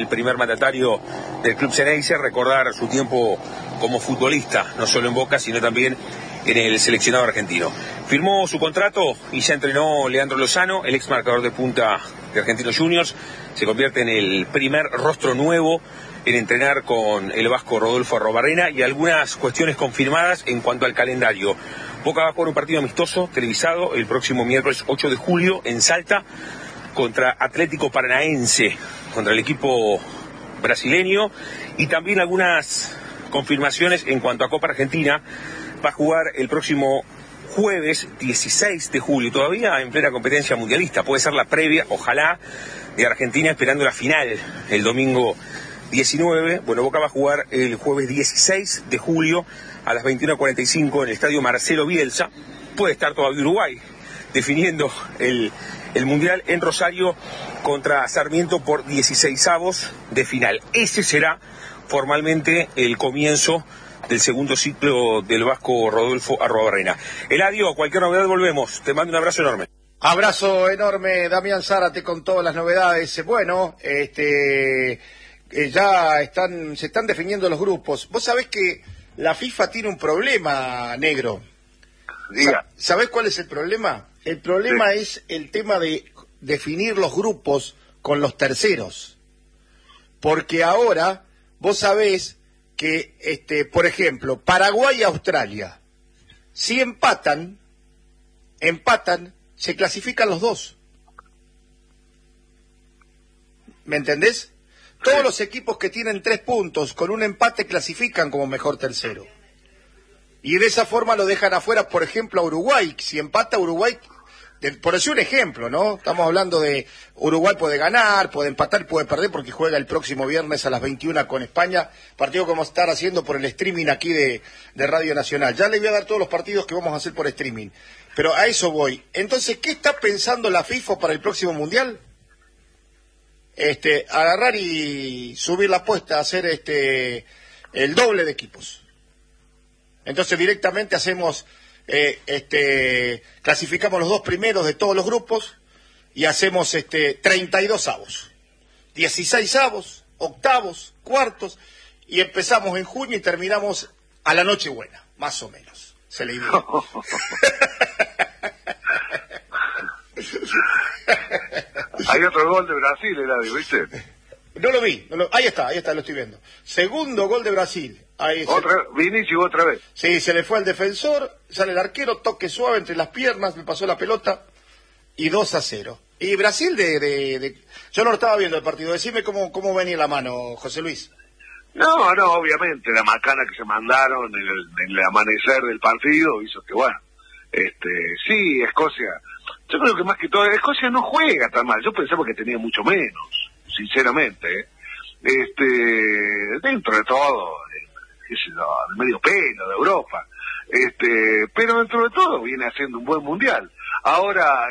primer mandatario del club Xeneize, recordar su tiempo como futbolista, no solo en Boca, sino también en el seleccionado argentino. Firmó su contrato y ya entrenó Leandro Lozano, el ex marcador de punta de Argentinos Juniors. Se convierte en el primer rostro nuevo en entrenar con el vasco Rodolfo Arrobarrena, y algunas cuestiones confirmadas en cuanto al calendario. Boca va a jugar un partido amistoso televisado el próximo miércoles 8 de julio en Salta contra Atlético Paranaense, contra el equipo brasileño, y también algunas confirmaciones en cuanto a Copa Argentina. Va a jugar el próximo jueves 16 de julio, todavía en plena competencia mundialista. Puede ser la previa, ojalá, de Argentina, esperando la final el domingo 19. Bueno, Boca va a jugar el jueves 16 de julio a las 21:45 en el estadio Marcelo Bielsa. Puede estar todavía Uruguay definiendo el Mundial en Rosario contra Sarmiento por 16avos de final. Ese será formalmente el comienzo del segundo ciclo del vasco Rodolfo Arrobarrena. Eladio, cualquier novedad volvemos. Te mando un abrazo enorme. Abrazo enorme, Damián Zárate, con todas las novedades. Bueno, ya se están definiendo los grupos. Vos sabés que la FIFA tiene un problema, negro. Diga. ¿Sabés cuál es el problema? El problema es el tema de definir los grupos con los terceros. Porque ahora, vos sabés que, por ejemplo, Paraguay y Australia, si empatan, se clasifican los dos. ¿Me entendés? Todos los equipos que tienen 3 puntos con un empate clasifican como mejor tercero. Y de esa forma lo dejan afuera, por ejemplo, a Uruguay. Si empata Uruguay, por decir un ejemplo, ¿no? Estamos hablando de Uruguay puede ganar, puede empatar, puede perder, porque juega el próximo viernes a las 21 con España, partido que vamos a estar haciendo por el streaming aquí de Radio Nacional. Ya le voy a dar todos los partidos que vamos a hacer por streaming, pero a eso voy. Entonces, ¿qué está pensando la FIFA para el próximo Mundial? Agarrar y subir la apuesta, hacer el doble de equipos. Entonces directamente hacemos, clasificamos los 2 primeros de todos los grupos y hacemos 32avos, 16avos, octavos, cuartos, y empezamos en junio y terminamos a la Nochebuena, más o menos. Se le dio. Hay otro gol de Brasil, Eladio, ¿viste? No lo vi. Ahí está, lo estoy viendo. Segundo gol de Brasil. Ahí Vinicius otra vez. Sí, se le fue al defensor, sale el arquero, toque suave entre las piernas, le pasó la pelota y 2-0. Y Brasil yo no lo estaba viendo el partido. Decime cómo venía la mano, José Luis. No, obviamente, la macana que se mandaron en el amanecer del partido hizo que, bueno, sí, Escocia, yo creo que más que todo, Escocia no juega tan mal. Yo pensaba que tenía mucho menos, sinceramente, dentro de todo, qué sé yo, de medio pelo de Europa, pero dentro de todo viene haciendo un buen mundial. Ahora,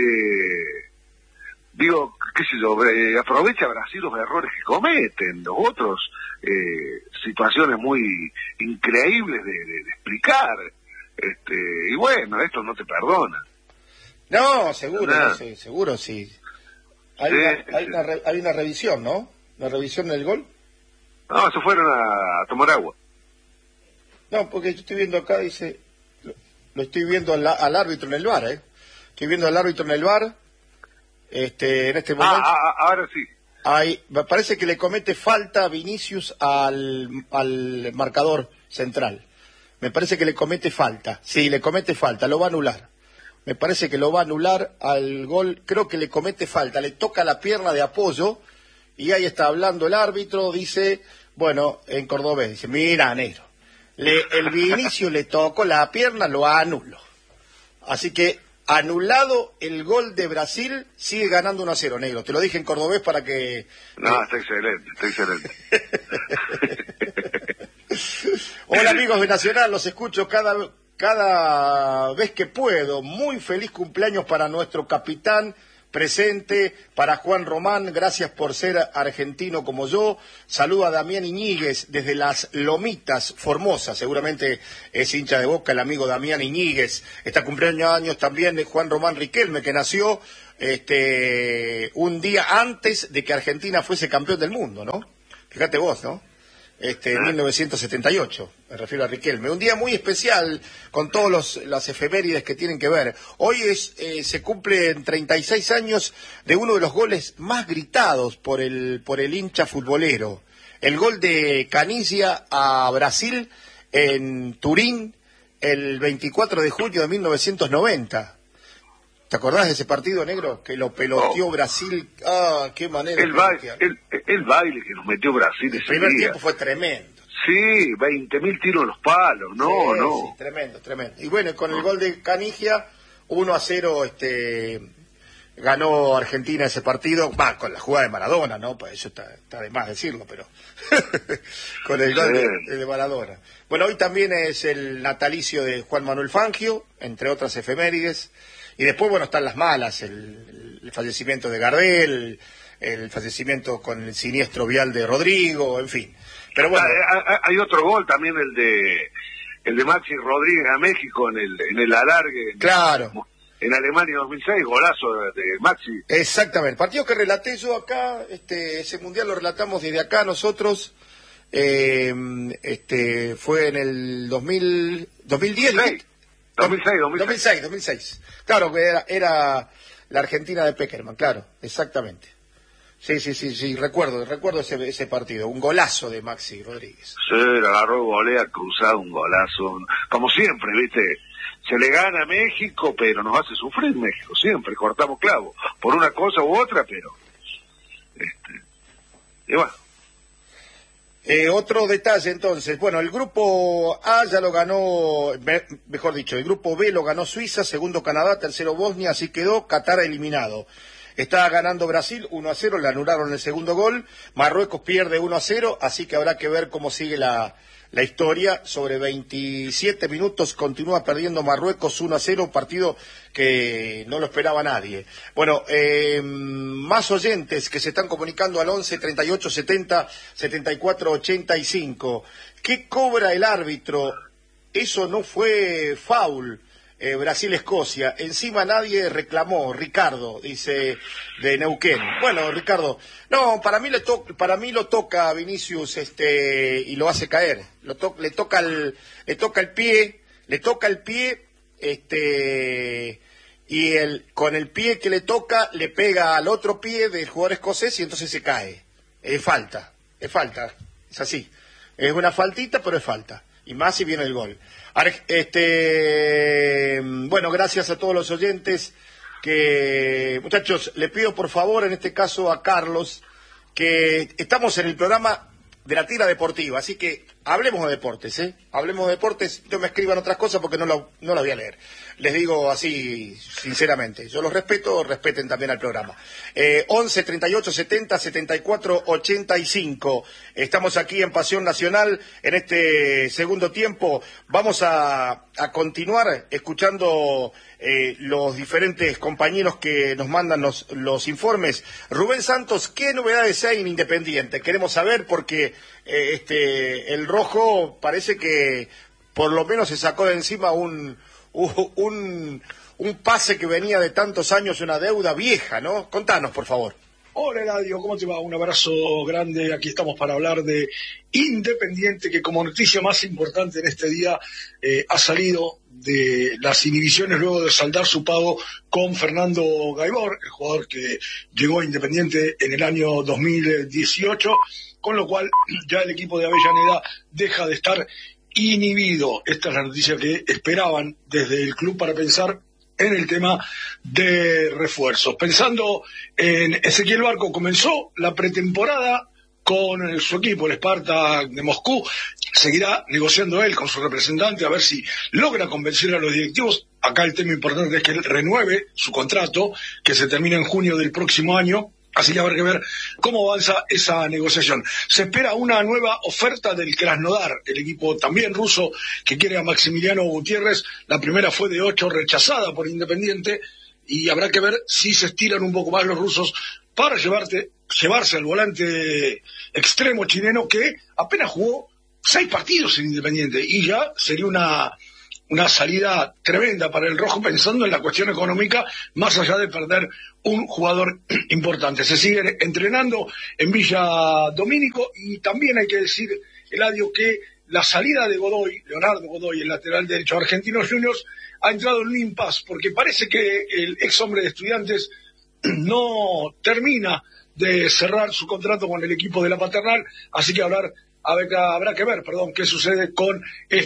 digo, qué sé yo, aprovecha Brasil los errores que cometen, los otros, situaciones muy increíbles de explicar, y bueno, esto no te perdona. No, seguro, no sé, seguro sí. Hay una revisión, ¿no? ¿Una revisión del gol? No, se fueron a tomar agua. No, porque yo estoy viendo acá, dice, lo estoy viendo al árbitro en el VAR, Estoy viendo al árbitro en el VAR, en este momento. Ahora sí. Me parece que le comete falta a Vinicius al marcador central. Me parece que le comete falta. Sí, le comete falta, lo va a anular. Me parece que lo va a anular al gol, creo que le comete falta, le toca la pierna de apoyo, y ahí está hablando el árbitro, dice, bueno, en cordobés, dice, mira, negro, el Vinicius le tocó la pierna, lo anuló. Así que, anulado el gol de Brasil, sigue ganando 1-0, negro. Te lo dije en cordobés para que... No, está excelente. Hola amigos de Nacional, los escucho cada vez que puedo. Muy feliz cumpleaños para nuestro capitán presente, para Juan Román, gracias por ser argentino como yo. Saluda a Damián Iñiguez desde las Lomitas, Formosa, seguramente es hincha de Boca el amigo Damián Iñiguez. Está cumpleaños también de Juan Román Riquelme, que nació un día antes de que Argentina fuese campeón del mundo, ¿no? Fíjate vos, ¿no? 1978, me refiero a Riquelme. Un día muy especial con todas las efemérides que tienen que ver. Hoy se cumplen 36 años de uno de los goles más gritados por el hincha futbolero. El gol de Caniggia a Brasil en Turín el 24 de junio de 1990. ¿Te acordás de ese partido, negro? Que lo peloteó Brasil. ¡Ah, qué manera! El baile que nos metió Brasil ese día. El primer tiempo fue tremendo. Sí, 20.000 tiros en los palos. Sí, tremendo. Y bueno, con el gol de Caniggia, 1-0, ganó Argentina ese partido. Va, con la jugada de Maradona, ¿no? Pues eso está de más decirlo, pero con el gol de Maradona. Bueno, hoy también es el natalicio de Juan Manuel Fangio, entre otras efemérides. Y después, bueno, están las malas, el fallecimiento de Gardel, el fallecimiento con el siniestro vial de Rodrigo, en fin. Pero bueno. Hay otro gol también, el de Maxi Rodríguez a México en el alargue. Claro. En Alemania 2006, golazo de Maxi. Exactamente. Partido que relaté yo acá, ese mundial lo relatamos desde acá nosotros. Fue en el 2010. 2006. Claro, que era la Argentina de Peckerman, claro, exactamente. Sí, recuerdo ese partido, un golazo de Maxi Rodríguez. Sí, le agarró volea cruzado, un golazo. Como siempre, ¿viste? Se le gana a México, pero nos hace sufrir México, siempre, cortamos clavo, por una cosa u otra, pero... y bueno. Otro detalle entonces, bueno, el grupo A ya lo ganó, mejor dicho, el grupo B lo ganó Suiza, segundo Canadá, tercero Bosnia, así quedó, Qatar eliminado. Está ganando Brasil 1-0, le anularon el segundo gol, Marruecos pierde 1-0, así que habrá que ver cómo sigue la historia. Sobre 27 minutos continúa perdiendo Marruecos 1-0, partido que no lo esperaba nadie. Bueno, más oyentes que se están comunicando al 11 38 70 74 85. ¿Qué cobra el árbitro? Eso no fue foul. Brasil-Escocia. Encima nadie reclamó. Ricardo, dice de Neuquén. Bueno, Ricardo, no, para mí lo toca a Vinicius y lo hace caer. Le toca el pie, y con el pie que le toca le pega al otro pie del jugador escocés y entonces se cae. Es falta, es así. Es una faltita, pero es falta. Y más si viene el gol. Bueno, gracias a todos los oyentes muchachos, le pido por favor, en este caso a Carlos, que estamos en el programa de la tira deportiva, así que hablemos de deportes, hablemos de deportes, no me escriban otras cosas porque no las voy a leer. Les digo así, sinceramente, yo los respeto, respeten también al programa. 11 38 70 74 85. Estamos aquí en Pasión Nacional en este segundo tiempo. Vamos a continuar escuchando los diferentes compañeros que nos mandan los informes. Rubén Santos, ¿qué novedades hay en Independiente? Queremos saber porque el rojo parece que por lo menos se sacó de encima un pase que venía de tantos años, una deuda vieja, ¿no? Contanos, por favor. Hola, Eladio, ¿cómo te va? Un abrazo grande. Aquí estamos para hablar de Independiente, que como noticia más importante en este día ha salido de las inhibiciones luego de saldar su pago con Fernando Gaibor, el jugador que llegó a Independiente en el año 2018, con lo cual ya el equipo de Avellaneda deja de estar inhibido. Esta es la noticia que esperaban desde el club para pensar en el tema de refuerzos. Pensando en Ezequiel Barco, comenzó la pretemporada con su equipo, el Spartak de Moscú. Seguirá negociando él con su representante a ver si logra convencer a los directivos. Acá el tema importante es que él renueve su contrato, que se termina en junio del próximo año. Así que habrá que ver cómo avanza esa negociación. Se espera una nueva oferta del Krasnodar, el equipo también ruso que quiere a Maximiliano Gutiérrez. La primera fue de 8, rechazada por Independiente, y habrá que ver si se estiran un poco más los rusos para llevarse al volante extremo chileno que apenas jugó 6 partidos en Independiente, y ya sería una una salida tremenda para el rojo, pensando en la cuestión económica, más allá de perder un jugador importante. Se sigue entrenando en Villa Domínico, y también hay que decir, Eladio, que la salida de Godoy, Leonardo Godoy, el lateral derecho de Argentinos Juniors, ha entrado en un impasse, porque parece que el ex hombre de Estudiantes no termina de cerrar su contrato con el equipo de la Paternal, así que habrá que ver qué sucede con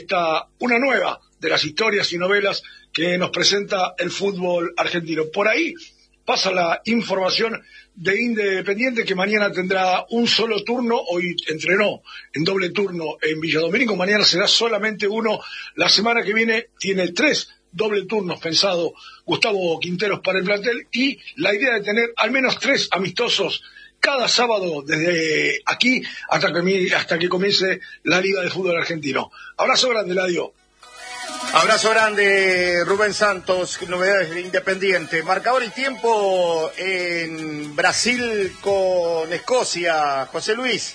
una nueva de las historias y novelas que nos presenta el fútbol argentino. Por ahí pasa la información de Independiente, que mañana tendrá un solo turno. Hoy entrenó en doble turno en Villa Domínico, mañana será solamente uno. La semana que viene tiene 3 doble turnos pensado Gustavo Quinteros para el plantel, y la idea de tener al menos 3 amistosos cada sábado desde aquí hasta que comience la Liga de Fútbol Argentino. Abrazo grande, Eladio. Abrazo grande, Rubén Santos. Novedades de Independiente. Marcador y tiempo en Brasil con Escocia, José Luis.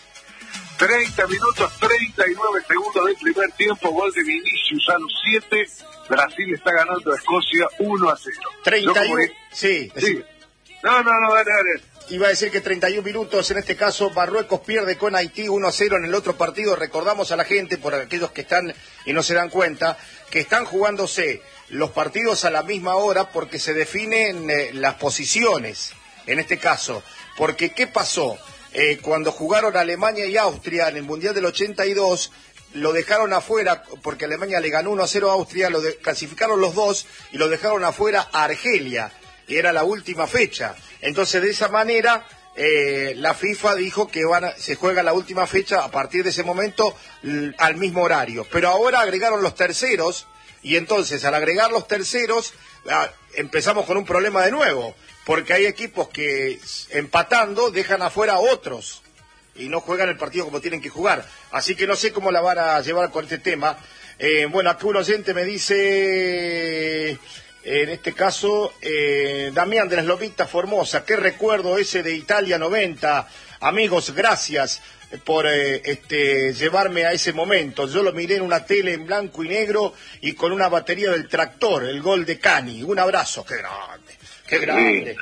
30 minutos, 39 segundos del primer tiempo, gol de Vinicius a los 7. Brasil está ganando a Escocia 1-0. 31, sí. No, dale. Iba a decir que 31 minutos, en este caso Marruecos pierde con Haití 1-0 en el otro partido. Recordamos a la gente, por aquellos que están y no se dan cuenta, que están jugándose los partidos a la misma hora porque se definen las posiciones, en este caso. Porque, ¿qué pasó? Cuando jugaron Alemania y Austria en el Mundial del 82, lo dejaron afuera porque Alemania le ganó 1-0 a Austria, clasificaron los dos y lo dejaron afuera a Argelia, que era la última fecha. Entonces, de esa manera, la FIFA dijo que se juega la última fecha a partir de ese momento al mismo horario. Pero ahora agregaron los terceros, y entonces al agregar los terceros empezamos con un problema de nuevo, porque hay equipos que empatando dejan afuera a otros y no juegan el partido como tienen que jugar. Así que no sé cómo la van a llevar con este tema. Bueno, aquí un oyente me dice... En este caso, Damián de las Lomitas, Formosa, qué recuerdo ese de Italia 90. Amigos, gracias por llevarme a ese momento. Yo lo miré en una tele en blanco y negro y con una batería del tractor, el gol de Cani. Un abrazo, qué grande, qué grande.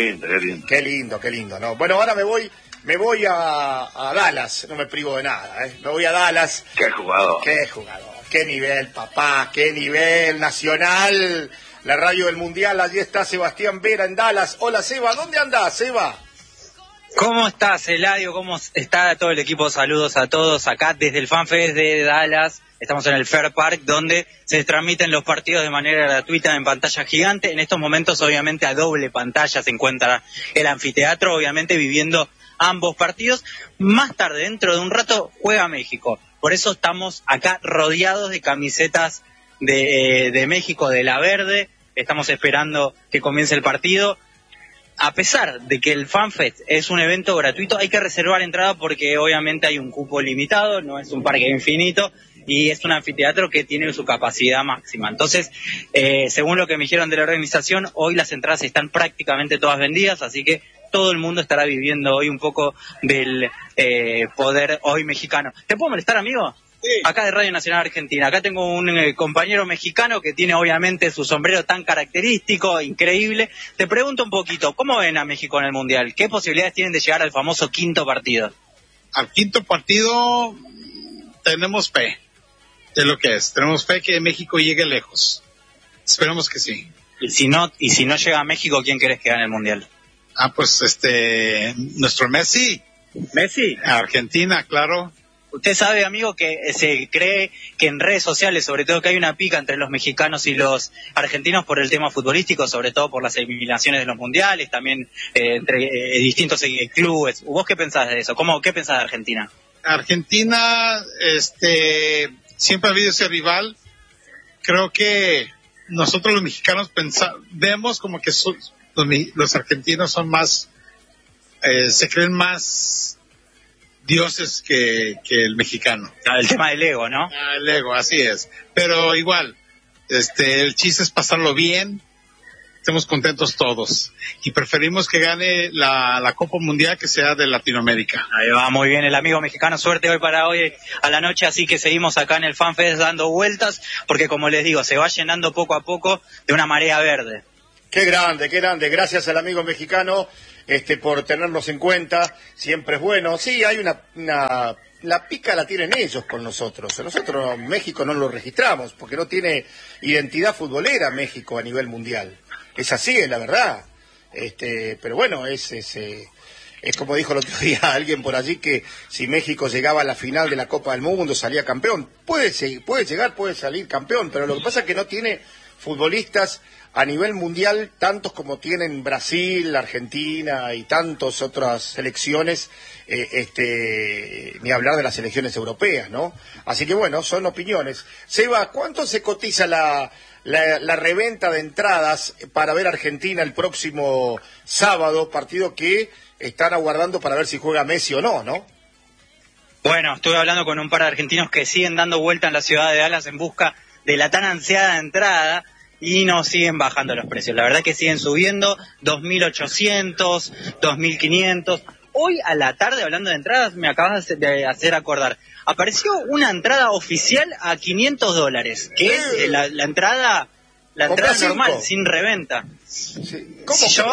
Qué lindo, ¿no? Bueno, ahora me voy a Dallas, no me privo de nada, me voy a Dallas. Qué jugador, qué nivel, papá, qué nivel nacional. La radio del Mundial, allí está Sebastián Vera en Dallas. Hola, Seba, ¿dónde andás, Seba? ¿Cómo estás, Eladio? ¿Cómo está todo el equipo? Saludos a todos acá desde el FanFest de Dallas. Estamos en el Fair Park, donde se transmiten los partidos de manera gratuita en pantalla gigante. En estos momentos, obviamente, a doble pantalla se encuentra el anfiteatro, obviamente viviendo ambos partidos. Más tarde, dentro de un rato, juega México. Por eso estamos acá rodeados de camisetas de México, de la verde. Estamos esperando que comience el partido. A pesar de que el FanFest es un evento gratuito, hay que reservar entrada porque obviamente hay un cupo limitado, no es un parque infinito y es un anfiteatro que tiene su capacidad máxima. Entonces, según lo que me dijeron de la organización, hoy las entradas están prácticamente todas vendidas, así que todo el mundo estará viviendo hoy un poco del poder hoy mexicano. ¿Te puedo molestar, amigo? Sí. Acá de Radio Nacional Argentina, acá tengo un compañero mexicano que tiene obviamente su sombrero tan característico, increíble. Te pregunto un poquito, ¿cómo ven a México en el Mundial? ¿Qué posibilidades tienen de llegar al famoso quinto partido? Al quinto partido tenemos fe de lo que es. Tenemos fe que México llegue lejos. Esperamos que sí. Y si no llega a México, ¿quién crees que gane el Mundial? Pues nuestro Messi. ¿Messi? Argentina, claro. Usted sabe, amigo, que se cree que en redes sociales, sobre todo, que hay una pica entre los mexicanos y los argentinos por el tema futbolístico, sobre todo por las eliminaciones de los mundiales, también entre distintos clubes. ¿Vos qué pensás de eso? ¿Qué pensás de Argentina? Argentina, siempre ha habido ese rival. Creo que nosotros los mexicanos vemos como que los argentinos son más, se creen más dioses que el mexicano. El tema del ego, ¿no? El ego, así es. Pero igual, el chiste es pasarlo bien estemos contentos todos. Y preferimos que gane la Copa Mundial que sea de Latinoamérica. Ahí va, muy bien el amigo mexicano. Suerte hoy para hoy a la noche, así que seguimos acá en el FanFest dando vueltas, porque como les digo, se va llenando poco a poco de una marea verde. Qué grande, qué grande. Gracias al amigo mexicano por tenernos en cuenta. Siempre es bueno. Sí, hay la pica la tienen ellos con nosotros. Nosotros México no lo registramos porque no tiene identidad futbolera México a nivel mundial. Es así, es la verdad. Pero bueno, es como dijo el otro día alguien por allí, que si México llegaba a la final de la Copa del Mundo salía campeón. Puede llegar, puede salir campeón, pero lo que pasa es que no tiene futbolistas a nivel mundial tantos como tienen Brasil, Argentina y tantas otras selecciones, ni hablar de las selecciones europeas, ¿no? Así que bueno, son opiniones. Seba, ¿cuánto se cotiza la reventa de entradas para ver Argentina el próximo sábado, partido que están aguardando para ver si juega Messi o no, ¿no? Bueno, estuve hablando con un par de argentinos que siguen dando vuelta en la ciudad de Dallas en busca de la tan ansiada entrada y no siguen bajando los precios. La verdad que siguen subiendo, 2.800, 2.500. Hoy a la tarde, hablando de entradas, me acabas de hacer acordar. Apareció una entrada oficial a $500, que es la entrada normal, sin reventa. Sí. ¿Cómo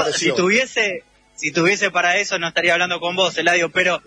Si tuviese para eso no estaría hablando con vos, Eladio, pero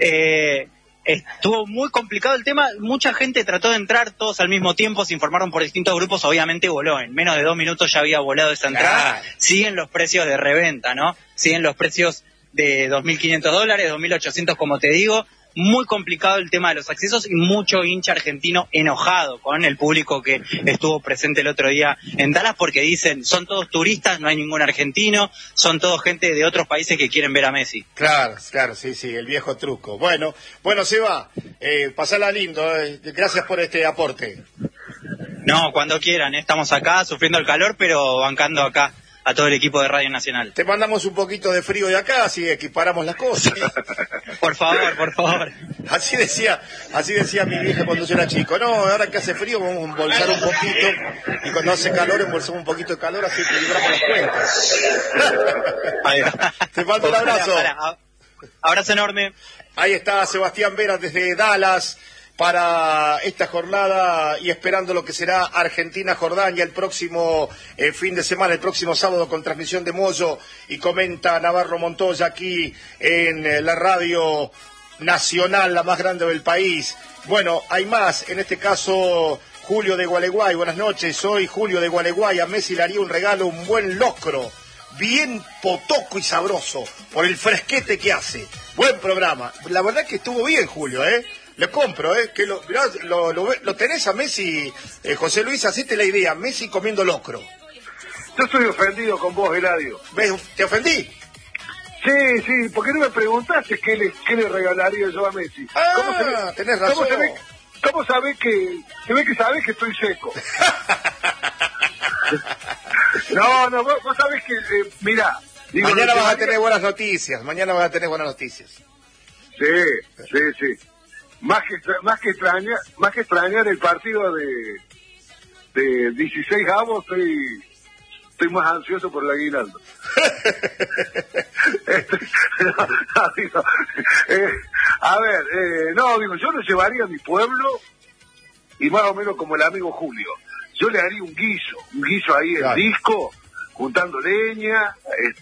estuvo muy complicado el tema. Mucha gente trató de entrar, todos al mismo tiempo, se informaron por distintos grupos, obviamente voló. En menos de 2 minutos ya había volado esa entrada. Claro. Siguen los precios de reventa, ¿no? Siguen los precios de $2.500, 2.800, como te digo. Muy complicado el tema de los accesos y mucho hincha argentino enojado con el público que estuvo presente el otro día en Dallas, porque dicen, son todos turistas, no hay ningún argentino, son todos gente de otros países que quieren ver a Messi. Claro, sí, el viejo truco. Bueno, Seba, pasala lindo, gracias por este aporte. No, cuando quieran, estamos acá sufriendo el calor, pero bancando acá a todo el equipo de Radio Nacional. Te mandamos un poquito de frío de acá, así equiparamos las cosas. Por favor. Así decía mi vieja cuando yo era chico. No, ahora que hace frío vamos a embolsar un poquito, y cuando hace calor embolsamos un poquito de calor, así equilibramos las cuentas. Te mando un abrazo. Abrazo enorme. Ahí está Sebastián Veras desde Dallas para esta jornada y esperando lo que será Argentina-Jordania el próximo fin de semana, el próximo sábado, con transmisión de Moyo, y comenta Navarro Montoya aquí en la radio nacional, la más grande del país. Bueno, hay más, en este caso Julio de Gualeguay. Buenas noches, soy Julio de Gualeguay. A Messi le haría un regalo, un buen locro, bien potoco y sabroso, por el fresquete que hace. Buen programa. La verdad que estuvo bien, Julio, Le compro, que lo tenés a Messi, José Luis, hacete la idea, Messi comiendo locro. Yo estoy ofendido con vos, Eladio. ¿Te ofendí? Sí, porque no me preguntaste qué le regalaría yo a Messi. Tenés razón. ¿Cómo sabés que sabés que estoy seco? No, vos sabés que, mirá. Mañana vas a tener buenas noticias, Sí. Más que extrañar el partido de 16 avos, estoy más ansioso por el aguinaldo. Yo lo llevaría a mi pueblo, y más o menos como el amigo Julio, yo le haría un guiso ahí en disco, juntando leña,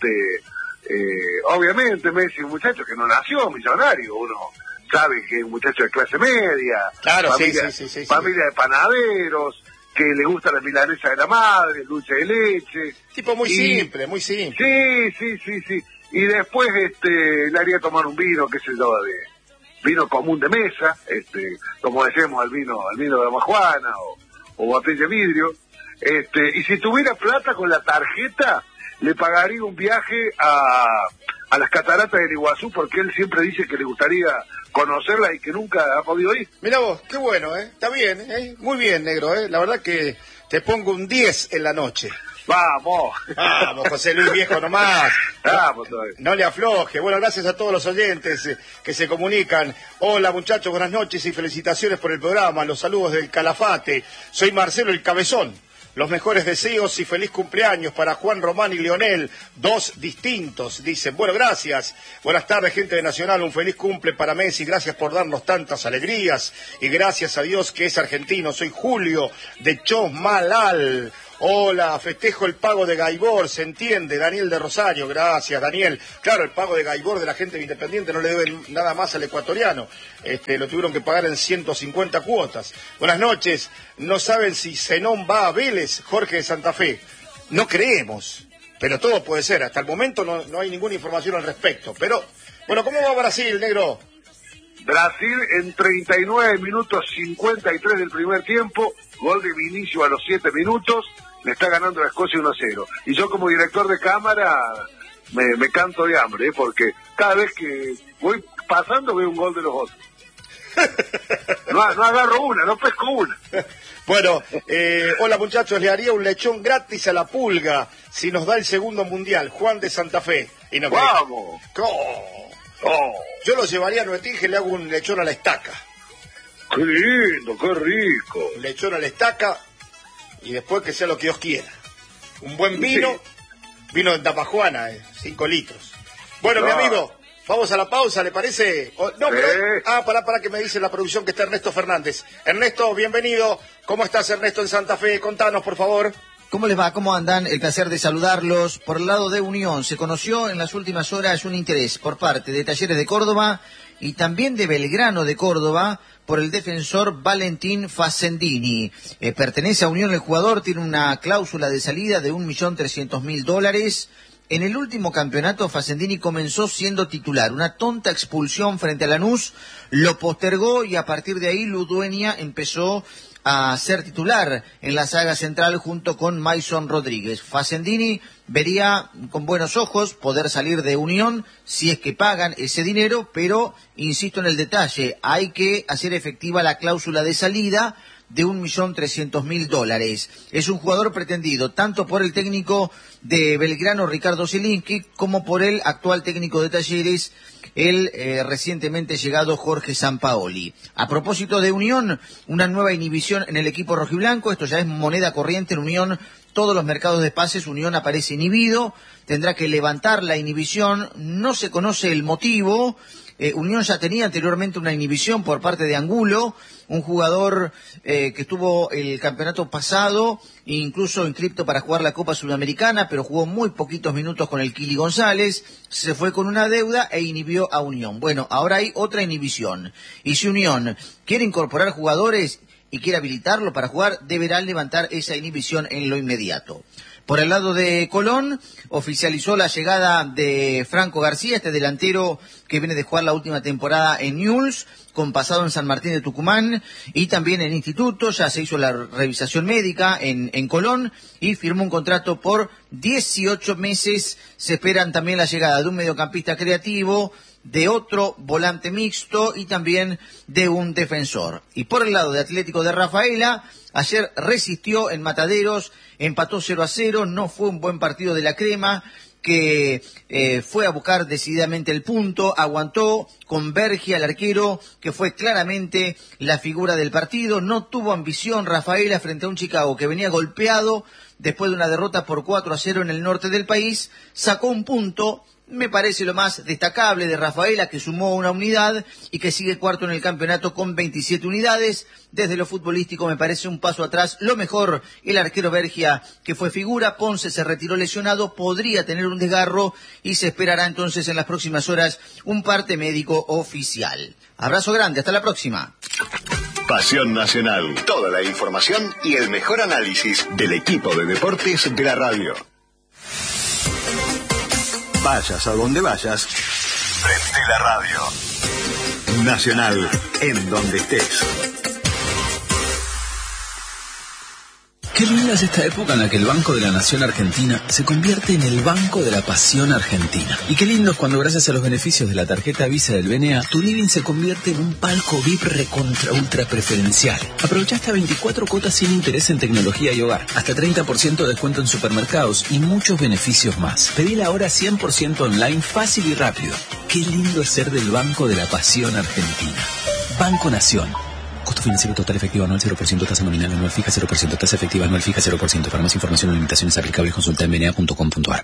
obviamente Messi, un muchacho que no nació millonario, uno sabe que es un muchacho de clase media, familia de panaderos, que le gusta la milanesa de la madre, el dulce de leche. Tipo muy simple. Sí. Y después le haría tomar un vino, qué sé yo, de vino común de mesa, como decíamos, al vino de Dama Juana o botella de vidrio. Y si tuviera plata con la tarjeta, le pagaría un viaje a las cataratas del Iguazú, porque él siempre dice que le gustaría conocerla y que nunca ha podido ir. Mirá vos, qué bueno, está bien, muy bien, negro, la verdad que te pongo un 10 en la noche. Vamos, José Luis, viejo nomás. Vamos todavía. No le afloje. Bueno, gracias a todos los oyentes que se comunican. Hola, muchachos, buenas noches y felicitaciones por el programa. Los saludos del Calafate. Soy Marcelo el Cabezón. Los mejores deseos y feliz cumpleaños para Juan Román y Leonel, 2 distintos, dicen. Bueno, gracias. Buenas tardes, gente de Nacional, un feliz cumple para Messi, gracias por darnos tantas alegrías y gracias a Dios que es argentino. Soy Julio de Chosmalal. Hola, festejo el pago de Gaibor, se entiende, Daniel de Rosario, gracias Daniel. Claro, el pago de Gaibor de la gente de Independiente no le deben nada más al ecuatoriano, lo tuvieron que pagar en 150 cuotas. Buenas noches, no saben si Zenón va a Vélez, Jorge de Santa Fe. No creemos, pero todo puede ser, hasta el momento no hay ninguna información al respecto. Pero, bueno, ¿cómo va Brasil, negro? Brasil en 39 minutos 53 del primer tiempo, gol de Vinicius a los 7 minutos, le está ganando a Escocia 1-0. Y yo como director de cámara me canto de hambre, porque cada vez que voy pasando veo un gol de los otros. No agarro una, no pesco una. Bueno, hola muchachos, le haría un lechón gratis a la Pulga si nos da el segundo mundial, Juan de Santa Fe. Y no ¡vamos! Yo lo llevaría a Nuetinge y le hago un lechón a la estaca. ¡Qué lindo, qué rico! Un lechón a la estaca y después que sea lo que Dios quiera. Un buen vino, sí. Vino de Tapajuana, 5 litros. Bueno, mi amigo, vamos a la pausa, ¿le parece? Para que me dice la producción que está Ernesto Fernández. Ernesto, bienvenido. ¿Cómo estás, Ernesto, en Santa Fe? Contanos, por favor. ¿Cómo les va? ¿Cómo andan? El placer de saludarlos. Por el lado de Unión, se conoció en las últimas horas un interés por parte de Talleres de Córdoba y también de Belgrano de Córdoba por el defensor Valentín Facendini. Pertenece a Unión el jugador, tiene una cláusula de salida de $1.300.000. En el último campeonato, Facendini comenzó siendo titular. Una tonta expulsión frente a Lanús lo postergó y a partir de ahí Ludueña empezó a ser titular en la saga central junto con Mason Rodríguez. Facendini vería con buenos ojos poder salir de Unión si es que pagan ese dinero, pero insisto en el detalle, hay que hacer efectiva la cláusula de salida de $1.300.000. Es un jugador pretendido tanto por el técnico de Belgrano, Ricardo Zielinski, como por el actual técnico de Talleres, el recientemente llegado Jorge Sampaoli. A propósito de Unión, una nueva inhibición en el equipo rojiblanco, esto ya es moneda corriente en Unión, todos los mercados de pases, Unión aparece inhibido, tendrá que levantar la inhibición, no se conoce el motivo. Unión ya tenía anteriormente una inhibición por parte de Angulo, un jugador que estuvo el campeonato pasado, incluso inscripto para jugar la Copa Sudamericana, pero jugó muy poquitos minutos con el Kili González, se fue con una deuda e inhibió a Unión. Bueno, ahora hay otra inhibición, y si Unión quiere incorporar jugadores y quiere habilitarlo para jugar, deberá levantar esa inhibición en lo inmediato. Por el lado de Colón, oficializó la llegada de Franco García, este delantero que viene de jugar la última temporada en Newell's, con pasado en San Martín de Tucumán y también en Instituto. Ya se hizo la revisación médica en Colón y firmó un contrato por 18 meses. Se esperan también la llegada de un mediocampista creativo, de otro volante mixto y también de un defensor. Y por el lado de Atlético de Rafaela, ayer resistió en Mataderos, empató 0-0, no fue un buen partido de la Crema, que fue a buscar decididamente el punto, aguantó con Bergia, el arquero, que fue claramente la figura del partido, no tuvo ambición Rafaela frente a un Chicago que venía golpeado después de una derrota por 4-0 en el norte del país, sacó un punto. Me parece lo más destacable de Rafaela, que sumó una unidad y que sigue cuarto en el campeonato con 27 unidades. Desde lo futbolístico me parece un paso atrás. Lo mejor, el arquero Bergia, que fue figura. Ponce se retiró lesionado, podría tener un desgarro y se esperará entonces en las próximas horas un parte médico oficial. Abrazo grande, hasta la próxima. Pasión Nacional, toda la información y el mejor análisis del equipo de deportes de la radio. Vayas a donde vayas, prende la radio. Nacional, en donde estés. Qué linda es esta época en la que el Banco de la Nación Argentina se convierte en el Banco de la Pasión Argentina. Y qué lindo es cuando gracias a los beneficios de la tarjeta Visa del BNA, tu living se convierte en un palco VIP recontra ultra preferencial. Aprovecha hasta 24 cuotas sin interés en tecnología y hogar, hasta 30% de descuento en supermercados y muchos beneficios más. Pedila ahora 100% online, fácil y rápido. Qué lindo es ser del Banco de la Pasión Argentina. Banco Nación. Costo financiero total efectivo anual 0%, tasa nominal anual fija 0%, tasa efectiva anual fija 0%. Para más información o limitaciones aplicables consulta en bna.com.ar.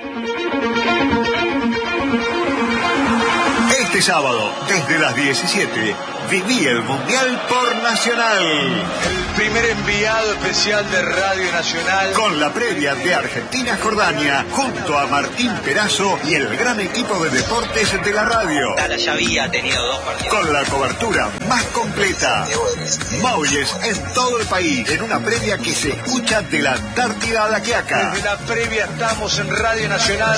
Este sábado, desde las 17, viví el Mundial por Nacional. El primer enviado especial de Radio Nacional. Con la previa de Argentina-Jordania, junto a Martín Perazo y el gran equipo de deportes de la radio. Dallas ya había tenido 2 partidos. Con la cobertura más completa. Móviles en todo el país, en una previa que se escucha de la Antártida a la Quiaca. Desde la previa estamos en Radio Nacional.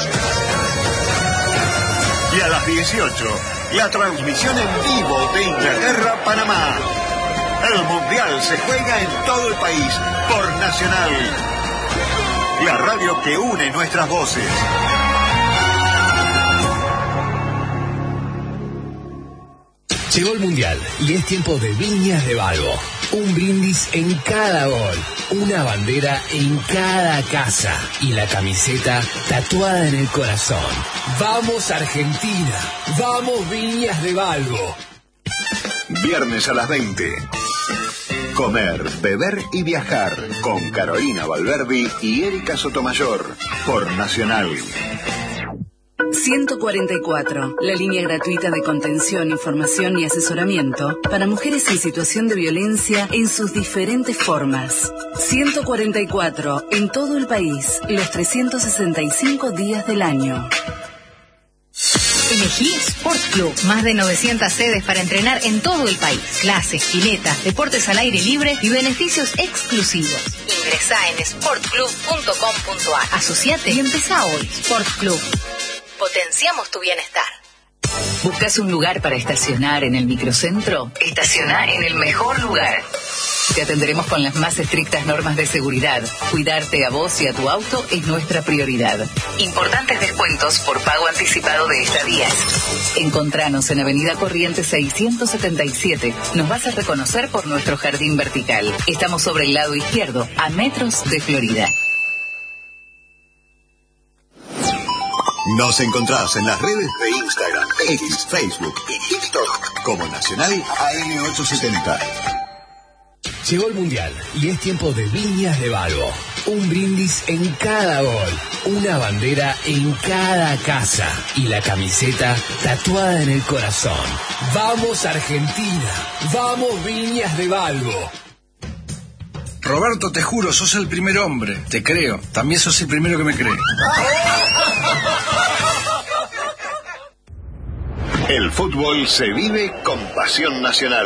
Y a las 18, la transmisión en vivo de Inglaterra-Panamá. El Mundial se juega en todo el país por Nacional. La radio que une nuestras voces. Llegó el Mundial y es tiempo de Viñas de Balbo. Un brindis en cada gol, una bandera en cada casa y la camiseta tatuada en el corazón. ¡Vamos Argentina! ¡Vamos Viñas de Balbo! Viernes a las 20. Comer, beber y viajar con Carolina Valverdi y Erika Sotomayor por Nacional. 144, la línea gratuita de contención, información y asesoramiento para mujeres en situación de violencia en sus diferentes formas. 144, en todo el país, los 365 días del año. Elegí Sport Club, más de 900 sedes para entrenar en todo el país. Clases, piletas, deportes al aire libre y beneficios exclusivos. Ingresá en sportclub.com.ar. Asociate y empezá hoy. Sport Club. Potenciamos tu bienestar. ¿Buscas un lugar para estacionar en el microcentro? Estaciona en el mejor lugar. Te atenderemos con las más estrictas normas de seguridad. Cuidarte a vos y a tu auto es nuestra prioridad. Importantes descuentos por pago anticipado de estadías. Encontranos en Avenida Corrientes 677. Nos vas a reconocer por nuestro jardín vertical. Estamos sobre el lado izquierdo, a metros de Florida. Nos encontrás en las redes de Instagram, X, Facebook y TikTok como Nacional AM870. Llegó el Mundial y es tiempo de Viñas de Balbo. Un brindis en cada gol, una bandera en cada casa y la camiseta tatuada en el corazón. ¡Vamos Argentina! ¡Vamos Viñas de Balbo! Roberto, te juro, sos el primer hombre. Te creo. También sos el primero que me cree. El fútbol se vive con pasión nacional.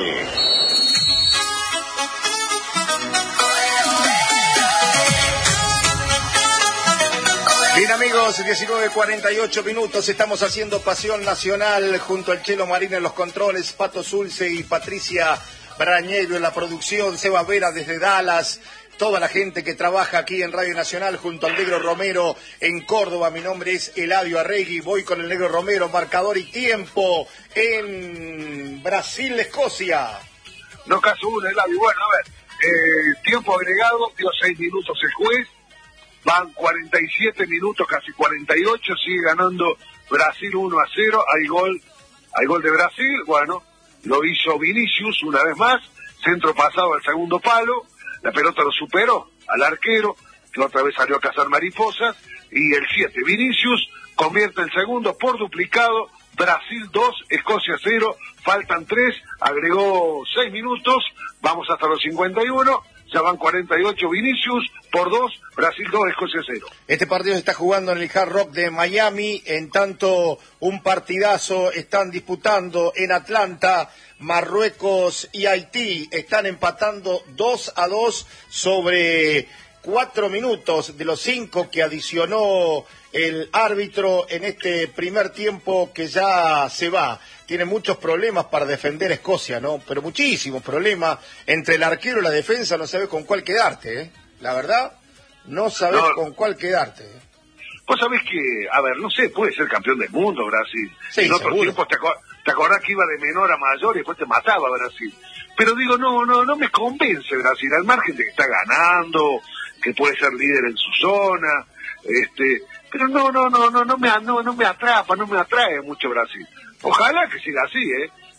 Bien amigos, 19:48 minutos, estamos haciendo Pasión Nacional junto al Chelo Marín en los controles, Pato Zulce y Patricia Brañero en la producción, Seba Vera desde Dallas, toda la gente que trabaja aquí en Radio Nacional junto al Negro Romero en Córdoba. Mi nombre es Eladio Arregui, voy con el Negro Romero, marcador y tiempo en Brasil-Escocia. No caso uno, Eladio. Bueno, a ver, tiempo agregado, dio 6 minutos el juez, van 47 minutos, casi 48, sigue ganando Brasil 1-0, hay gol de Brasil, bueno, lo hizo Vinicius una vez más, centro pasado al segundo palo, la pelota lo superó al arquero, que otra vez salió a cazar mariposas, y el 7, Vinicius, convierte el segundo por duplicado, Brasil 2, Escocia 0, faltan 3, agregó 6 minutos, vamos hasta los 51, ya van 48, Vinicius por 2, Brasil 2, Escocia 0. Este partido se está jugando en el Hard Rock de Miami, en tanto un partidazo están disputando en Atlanta, Marruecos y Haití, están empatando 2-2 sobre 4 minutos de los 5 que adicionó el árbitro en este primer tiempo que ya se va. Tiene muchos problemas para defender Escocia, ¿no? Pero muchísimos problemas. Entre el arquero y la defensa no sabes con cuál quedarte, ¿eh? La verdad, no sabes con cuál quedarte, ¿eh? Vos sabés que, a ver, no sé, puede ser campeón del mundo Brasil. Sí, en otros tiempos te acordás que iba de menor a mayor y después te mataba Brasil. Pero digo, no me convence Brasil, al margen de que está ganando, que puede ser líder en su zona, pero no me atrapa, no me atrae mucho Brasil. Ojalá que siga así,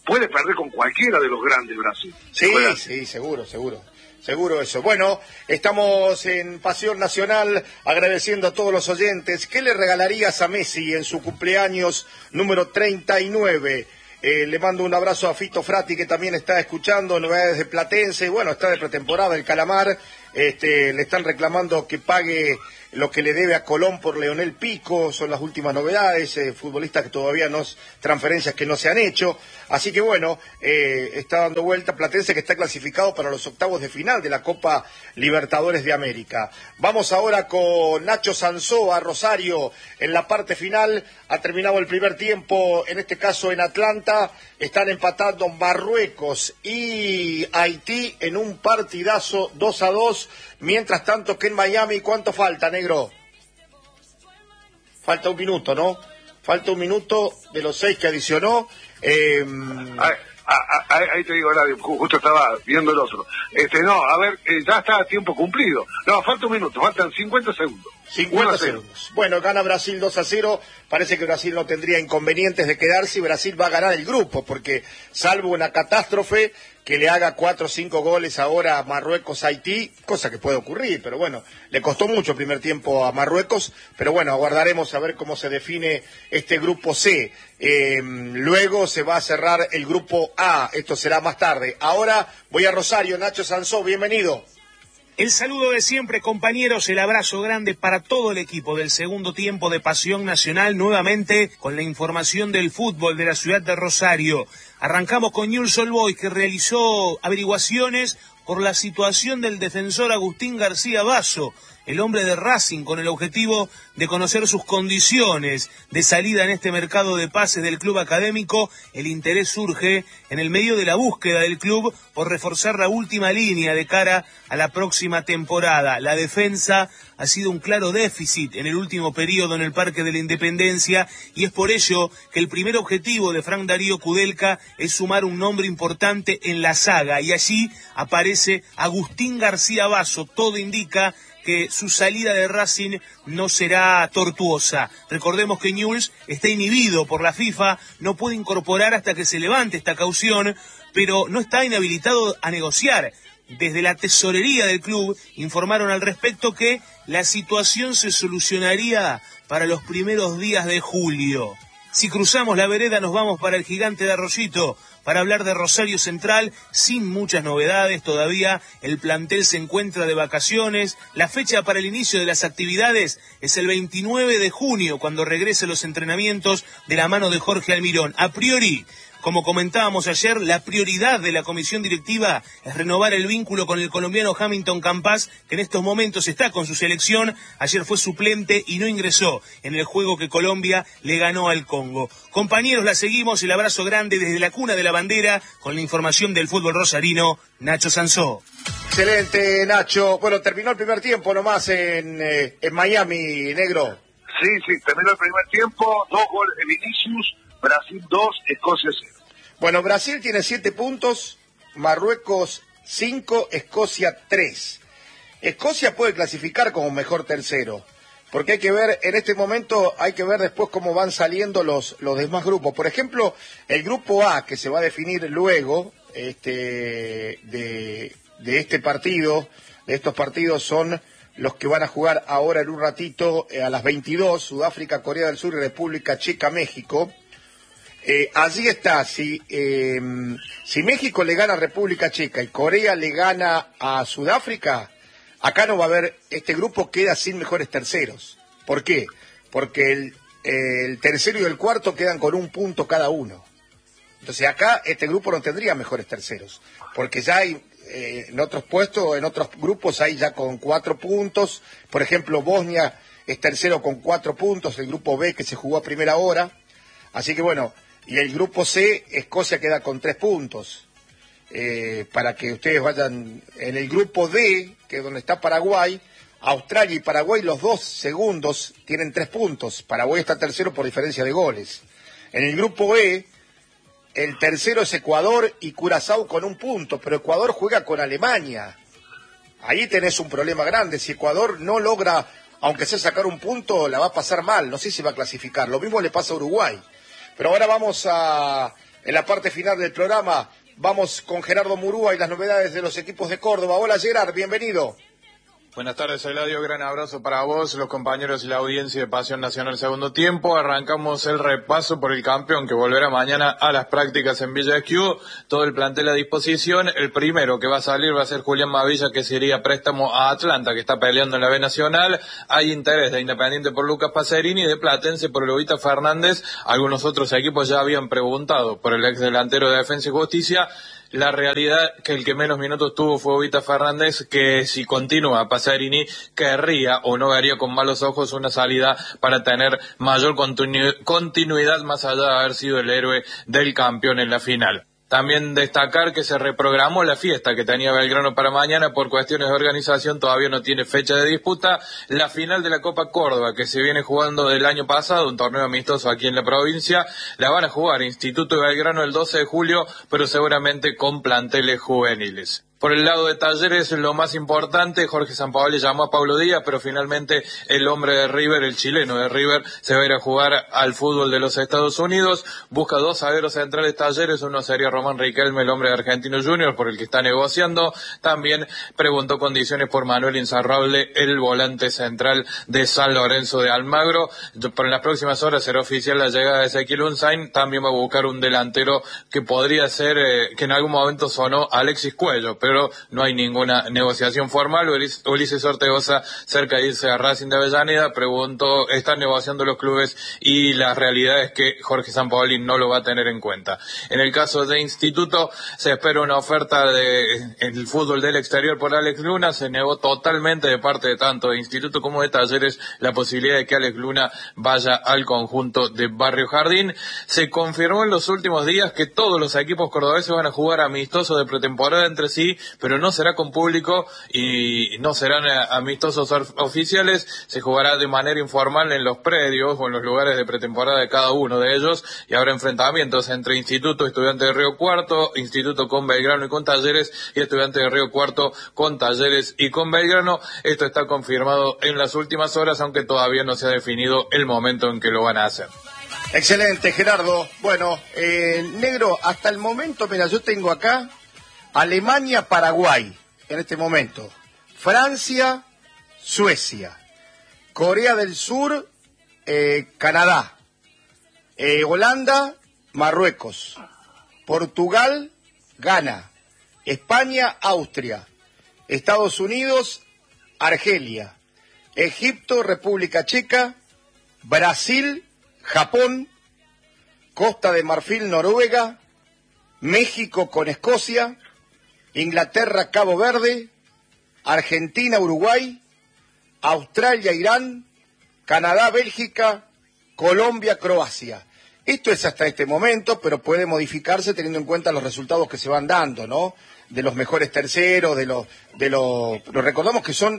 puede perder con cualquiera de los grandes Brasil. Sí, seguro eso. Bueno, estamos en Pasión Nacional agradeciendo a todos los oyentes. ¿Qué le regalarías a Messi en su cumpleaños número 39? Le mando un abrazo a Fito Frati, que también está escuchando, novedades de Platense. Bueno, está de pretemporada el Calamar. Le están reclamando que pague lo que le debe a Colón por Leonel Pico, son las últimas novedades, futbolistas que todavía transferencias que no se han hecho, así que bueno, está dando vuelta Platense, que está clasificado para los octavos de final de la Copa Libertadores de América. Vamos ahora con Nacho Sansó a Rosario en la parte final. Ha terminado el primer tiempo, en este caso en Atlanta, están empatando Marruecos y Haití en un partidazo 2-2, mientras tanto que en Miami, ¿cuánto falta, negro? Falta un minuto, ¿no? Falta un minuto de los 6 que adicionó. Ahí te digo, Eladio, justo estaba viendo el otro. Ya está a tiempo cumplido. No, falta un minuto, faltan 50 segundos. 50 segundos. Bueno, gana Brasil 2-0. Parece que Brasil no tendría inconvenientes de quedarse y Brasil va a ganar el grupo, porque salvo una catástrofe que le haga 4 o 5 goles ahora a Marruecos-Haití, cosa que puede ocurrir, pero bueno, le costó mucho el primer tiempo a Marruecos, pero bueno, aguardaremos a ver cómo se define este grupo C. Luego se va a cerrar el grupo A, esto será más tarde. Ahora voy a Rosario, Nacho Sansó, bienvenido. El saludo de siempre, compañeros, el abrazo grande para todo el equipo del segundo tiempo de Pasión Nacional, nuevamente con la información del fútbol de la ciudad de Rosario. Arrancamos con Newell's Old Boys, que realizó averiguaciones por la situación del defensor Agustín García Basso, el hombre de Racing, con el objetivo de conocer sus condiciones de salida en este mercado de pases del club académico. El interés surge en el medio de la búsqueda del club por reforzar la última línea de cara a la próxima temporada. La defensa ha sido un claro déficit en el último periodo en el Parque de la Independencia, y es por ello que el primer objetivo de Frank Darío Kudelka es sumar un nombre importante en la saga, y allí aparece Agustín García Basso. Todo indica que su salida de Racing no será tortuosa. Recordemos que Newell's está inhibido por la FIFA, no puede incorporar hasta que se levante esta caución, pero no está inhabilitado a negociar. Desde la tesorería del club informaron al respecto que la situación se solucionaría para los primeros días de julio. Si cruzamos la vereda nos vamos para el Gigante de Arroyito para hablar de Rosario Central, sin muchas novedades todavía. El plantel se encuentra de vacaciones. La fecha para el inicio de las actividades es el 29 de junio, cuando regresen los entrenamientos de la mano de Jorge Almirón. A priori, como comentábamos ayer, la prioridad de la comisión directiva es renovar el vínculo con el colombiano Hamilton Campas, que en estos momentos está con su selección. Ayer fue suplente y no ingresó en el juego que Colombia le ganó al Congo. Compañeros, la seguimos. El abrazo grande desde la cuna de la bandera con la información del fútbol rosarino, Nacho Sansó. Excelente, Nacho. Bueno, terminó el primer tiempo nomás en Miami, negro. Sí, terminó el primer tiempo. 2 goles de Vinicius, Brasil 2, Escocia 0. Bueno, Brasil tiene 7 puntos, Marruecos 5, Escocia 3. Escocia puede clasificar como mejor tercero, porque hay que ver, en este momento, hay que ver después cómo van saliendo los demás grupos. Por ejemplo, el grupo A, que se va a definir luego de este partido, de estos partidos son los que van a jugar ahora en un ratito a las 22, Sudáfrica, Corea del Sur y República Checa, México. Allí está, si México le gana a República Checa y Corea le gana a Sudáfrica, acá no va a haber, este grupo queda sin mejores terceros. ¿Por qué? Porque el tercero y el cuarto quedan con 1 punto cada uno. Entonces acá este grupo no tendría mejores terceros, porque ya hay en otros puestos, en otros grupos hay ya con 4 puntos. Por ejemplo, Bosnia es tercero con 4 puntos, el grupo B que se jugó a primera hora. Así que bueno, y el grupo C, Escocia queda con 3 puntos. Para que ustedes vayan, en el grupo D, que es donde está Paraguay, Australia y Paraguay, los 2 segundos tienen 3 puntos. Paraguay está tercero por diferencia de goles. En el grupo E, el tercero es Ecuador y Curazao con 1 punto, pero Ecuador juega con Alemania. Ahí tenés un problema grande. Si Ecuador no logra, aunque sea sacar 1 punto, la va a pasar mal. No sé si va a clasificar. Lo mismo le pasa a Uruguay. Pero ahora vamos a en la parte final del programa. Vamos con Gerardo Murúa y las novedades de los equipos de Córdoba. Hola Gerard, bienvenido. Buenas tardes, Eladio. Gran abrazo para vos, los compañeros y la audiencia de Pasión Nacional Segundo Tiempo. Arrancamos el repaso por el campeón que volverá mañana a las prácticas en Villa Esquiú. Todo el plantel a disposición. El primero que va a salir va a ser Julián Mavilla, que sería préstamo a Atlanta, que está peleando en la B Nacional. Hay interés de Independiente por Lucas Pacerini y de Platense por Lobita Fernández. Algunos otros equipos ya habían preguntado por el ex delantero de Defensa y Justicia. La realidad que el que menos minutos tuvo fue Lobita Fernández, que si continúa Pacerini querría o no vería con malos ojos una salida para tener mayor continuidad más allá de haber sido el héroe del campeón en la final. También destacar que se reprogramó la fiesta que tenía Belgrano para mañana por cuestiones de organización, todavía no tiene fecha de disputa. La final de la Copa Córdoba, que se viene jugando del año pasado, un torneo amistoso aquí en la provincia, la van a jugar Instituto de Belgrano el 12 de julio, pero seguramente con planteles juveniles. Por el lado de Talleres, lo más importante, Jorge Sampaoli llamó a Pablo Díaz, pero finalmente el hombre de River, el chileno de River, se va a ir a jugar al fútbol de los Estados Unidos. Busca 2 zagueros centrales Talleres, uno sería Román Riquelme, el hombre de Argentino Junior, por el que está negociando. También preguntó condiciones por Manuel Insaurralde, el volante central de San Lorenzo de Almagro. Por las próximas horas será oficial la llegada de Ezequiel Unzain. También va a buscar un delantero que podría ser, que en algún momento sonó Alexis Cuello, pero no hay ninguna negociación formal. Ulises Ortegoza, cerca de irse a Racing de Avellaneda, preguntó, están negociando los clubes y la realidad es que Jorge Sampaoli no lo va a tener en cuenta. En el caso de Instituto, se espera una oferta en el fútbol del exterior por Alex Luna. Se negó totalmente de parte de tanto de Instituto como de Talleres la posibilidad de que Alex Luna vaya al conjunto de Barrio Jardín. Se confirmó en los últimos días que todos los equipos cordobeses van a jugar amistosos de pretemporada entre sí, pero no será con público y no serán amistosos oficiales. Se jugará de manera informal en los predios o en los lugares de pretemporada de cada uno de ellos, y habrá enfrentamientos entre Instituto, Estudiantes de Río Cuarto, Instituto con Belgrano y con Talleres, y Estudiantes de Río Cuarto con Talleres y con Belgrano. Esto está confirmado en las últimas horas, aunque todavía no se ha definido el momento en que lo van a hacer. Excelente, Gerardo. Bueno, negro, hasta el momento, mira, yo tengo acá Alemania, Paraguay, en este momento. Francia, Suecia. Corea del Sur, Canadá. Holanda, Marruecos. Portugal, Ghana. España, Austria. Estados Unidos, Argelia. Egipto, República Checa. Brasil, Japón. Costa de Marfil, Noruega. México con Escocia. Inglaterra, Cabo Verde, Argentina, Uruguay, Australia, Irán, Canadá, Bélgica, Colombia, Croacia. Esto es hasta este momento, pero puede modificarse teniendo en cuenta los resultados que se van dando, ¿no? De los mejores terceros, recordamos que son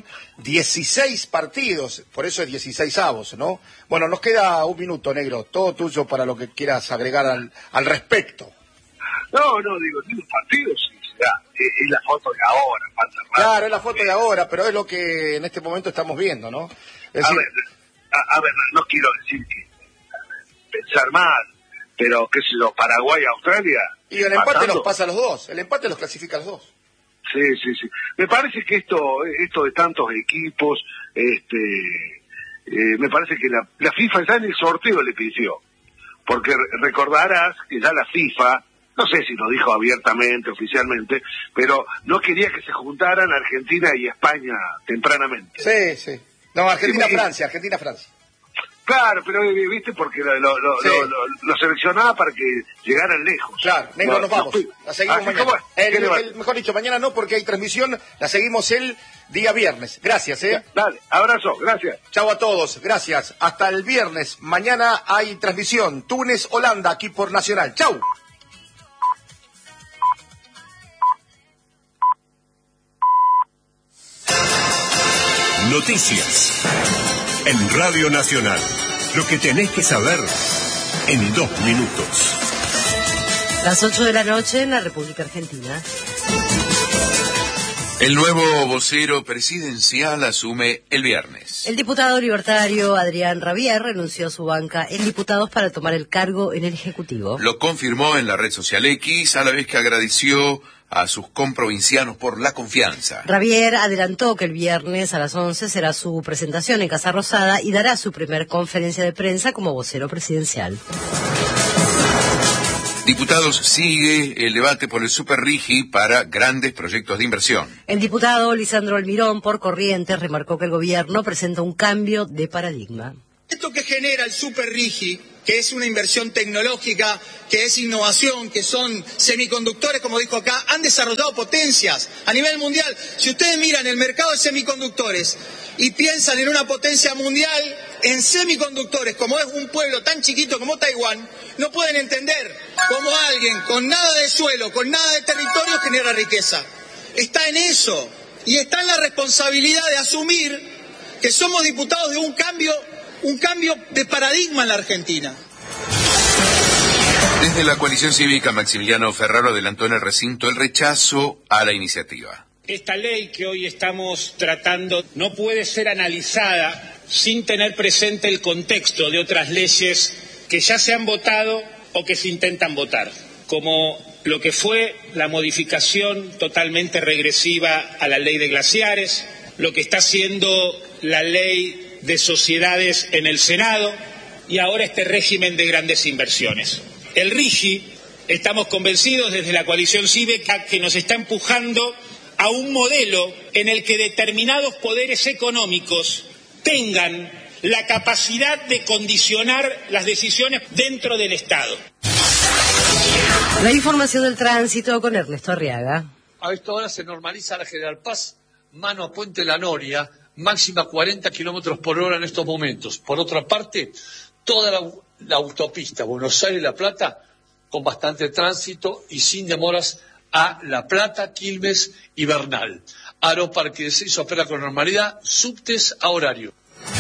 16 partidos, por eso es 16avos, ¿no? Bueno, nos queda un minuto, negro, todo tuyo para lo que quieras agregar al respecto. No, digo, los partidos sí. Es la foto de ahora, falta rato. Claro, es la foto de ahora, pero es lo que en este momento estamos viendo, ¿no? Es decir... a ver, no quiero decir que pensar mal, pero qué sé yo, Paraguay, Australia. Y el empate los pasa a los dos, el empate los clasifica a los dos. Sí. Me parece que esto de tantos equipos, me parece que la FIFA ya en el sorteo le pidió, porque recordarás que ya la FIFA, no sé si lo dijo abiertamente, oficialmente, pero no quería que se juntaran Argentina y España tempranamente. Sí. No, Argentina-Francia. Claro, pero viste, porque lo seleccionaba para que llegaran lejos. Claro, negro, nos vamos. La seguimos mañana. Mejor dicho, mañana no, porque hay transmisión. La seguimos el día viernes. Gracias, Dale, abrazo, gracias. Chau a todos, gracias. Hasta el viernes. Mañana hay transmisión. Túnez, Holanda, aquí por Nacional. Chau. Noticias en Radio Nacional. Lo que tenés que saber en 2 minutos. Las 8 de la noche en la República Argentina. El nuevo vocero presidencial asume el viernes. El diputado libertario Adrián Rabier renunció a su banca en diputados para tomar el cargo en el Ejecutivo. Lo confirmó en la red social X, a la vez que agradeció a sus comprovincianos por la confianza. Rabier adelantó que el viernes a las 11 será su presentación en Casa Rosada y dará su primer conferencia de prensa como vocero presidencial. Diputados, sigue el debate por el Superrigi para grandes proyectos de inversión. El diputado Lisandro Almirón, por Corrientes, remarcó que el gobierno presenta un cambio de paradigma. Esto que genera el Superrigi, que es una inversión tecnológica, que es innovación, que son semiconductores, como dijo acá, han desarrollado potencias a nivel mundial. Si ustedes miran el mercado de semiconductores y piensan en una potencia mundial en semiconductores, como es un pueblo tan chiquito como Taiwán, no pueden entender cómo alguien con nada de suelo, con nada de territorio genera riqueza. Está en eso y está en la responsabilidad de asumir que somos diputados de un cambio de paradigma en la Argentina. Desde la coalición cívica, Maximiliano Ferraro adelantó en el recinto el rechazo a la iniciativa. Esta ley que hoy estamos tratando no puede ser analizada sin tener presente el contexto de otras leyes que ya se han votado o que se intentan votar, como lo que fue la modificación totalmente regresiva a la ley de glaciares, lo que está haciendo la ley de sociedades en el Senado y ahora este régimen de grandes inversiones. El RIGI, estamos convencidos desde la coalición cívica que nos está empujando a un modelo en el que determinados poderes económicos tengan la capacidad de condicionar las decisiones dentro del Estado. La información del tránsito con Ernesto Arriaga. A esta hora se normaliza la General Paz, mano a Puente La Noria, máxima 40 kilómetros por hora en estos momentos. Por otra parte, toda la autopista Buenos Aires-La Plata con bastante tránsito y sin demoras a La Plata, Quilmes y Bernal. Aeroparque de Seiza opera con normalidad, subtes a horario.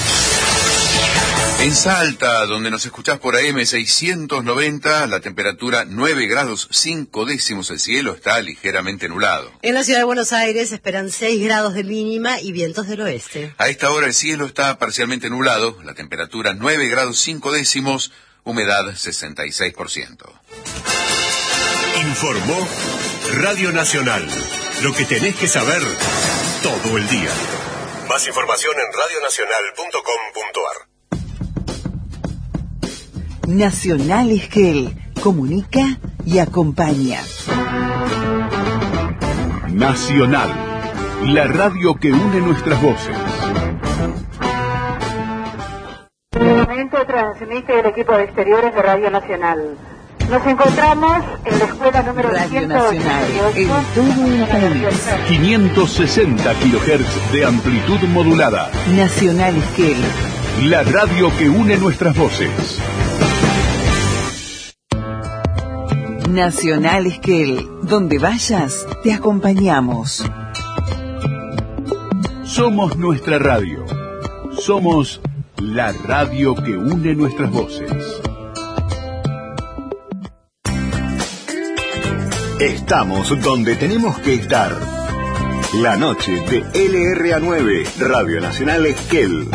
En Salta, donde nos escuchás por AM 690, la temperatura 9 grados 5 décimos, el cielo está ligeramente nublado. En la ciudad de Buenos Aires esperan 6 grados de mínima y vientos del oeste. A esta hora el cielo está parcialmente nublado, la temperatura 9 grados 5 décimos, humedad 66%. Informó Radio Nacional. Lo que tenés que saber todo el día. Más información en radionacional.com.ar. Nacional Esquel comunica y acompaña. Nacional, la radio que une nuestras voces. En el momento transmite el equipo de exteriores de Radio Nacional. Nos encontramos en la escuela número Radio Nacional, 188 en todo el país. 560 kHz de amplitud modulada. Nacional Esquel, la radio que une nuestras voces. Nacional Esquel, donde vayas, te acompañamos. Somos nuestra radio. Somos la radio que une nuestras voces. Estamos donde tenemos que estar. La noche de LRA9, Radio Nacional Esquel.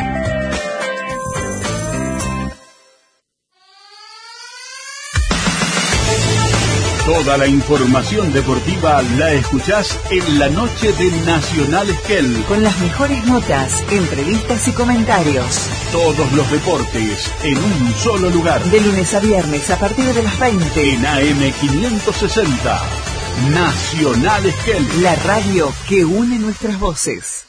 Toda la información deportiva la escuchás en la noche de Nacional Esquel. Con las mejores notas, entrevistas y comentarios. Todos los deportes en un solo lugar. De lunes a viernes a partir de las 20. En AM 560. Nacional Esquel. La radio que une nuestras voces.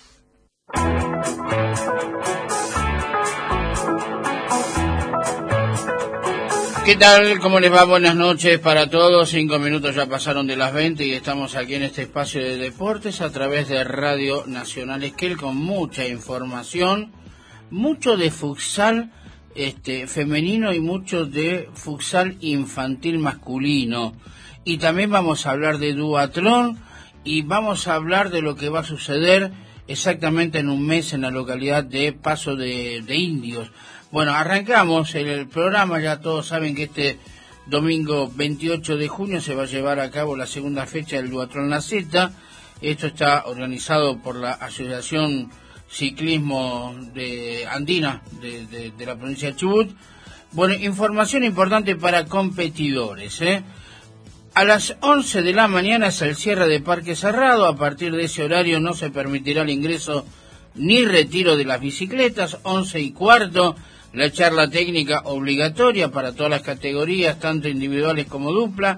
¿Qué tal? ¿Cómo les va? Buenas noches para todos. 5 minutos ya pasaron de las 20 y estamos aquí en este espacio de deportes a través de Radio Nacional Esquel con mucha información, mucho de futsal femenino y mucho de futsal infantil masculino. Y también vamos a hablar de duatlón y vamos a hablar de lo que va a suceder exactamente en un mes en la localidad de Paso de Indios. Bueno, arrancamos el programa, ya todos saben que este domingo 28 de junio se va a llevar a cabo la segunda fecha del Duatlón La Z, Esto está organizado por la Asociación Ciclismo Andina de la provincia de Chubut. Bueno, información importante para competidores, A las 11 de la mañana es el cierre de parque cerrado. A partir de ese horario no se permitirá el ingreso ni retiro de las bicicletas. 11:15, la charla técnica obligatoria para todas las categorías, tanto individuales como dupla.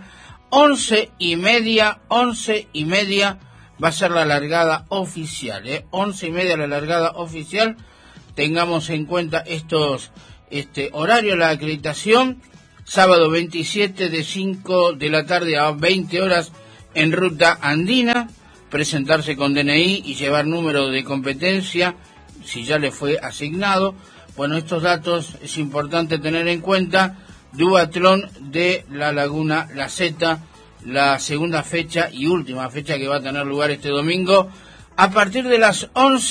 11:30 va a ser la largada oficial, 11:30 la largada oficial. Tengamos en cuenta estos horarios, la acreditación. Sábado 27 de 5 de la tarde a 20 horas en Ruta Andina, presentarse con DNI y llevar número de competencia si ya le fue asignado. Bueno, estos datos es importante tener en cuenta. Duatlón de la Laguna La Zeta, la segunda fecha y última fecha que va a tener lugar este domingo a partir de las